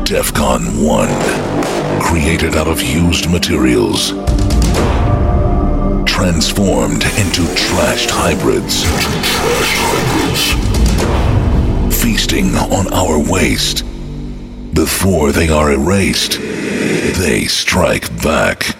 Defcon 1. Created out of used materials. Transformed into trashed hybrids. Feasting on our waste. Before they are erased, they strike back.